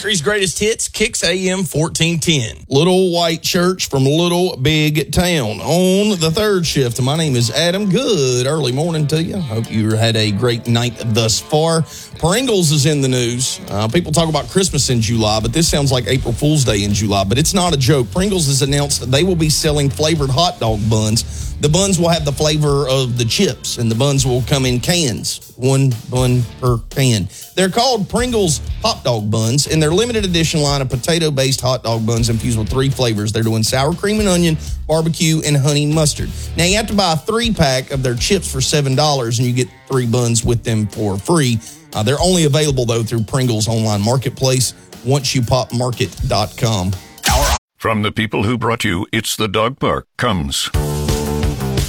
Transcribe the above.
Country's greatest hits, Kicks AM 1410. Little White Church from Little Big Town on the third shift. My name is Adam. Good early morning to you. Hope you had a great night thus far. Pringles is in the news. People talk about Christmas in July, but this sounds like April Fool's Day in July. But it's not a joke. Pringles has announced that they will be selling flavored hot dog buns. The buns will have the flavor of the chips, and the buns will come in cans, one bun per can. They're called Pringles hot dog buns, and they're limited edition line of potato-based hot dog buns infused with 3 flavors. They're doing sour cream and onion, barbecue, and honey mustard. Now, you have to buy a 3-pack of their chips for $7, and you get 3 buns with them for free. They're only available, though, through Pringles online marketplace, onceyoupopmarket.com. From the people who brought you It's the Dog Park comes